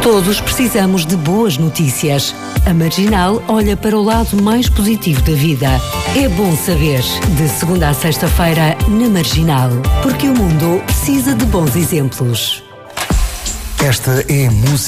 Todos precisamos de boas notícias. A Marginal olha para o lado mais positivo da vida. É bom saber. De segunda a sexta-feira, na Marginal. Porque o mundo precisa de bons exemplos. Esta é a música.